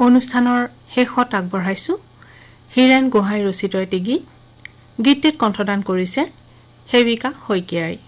অনুষ্ঠানৰ শেষত আগবঢ়াইছো হীৰেন গোহাঁই ৰচিত এটি গীত। গীতটিত কণ্ঠদান কৰিছে সেবিকা শইকীয়াই।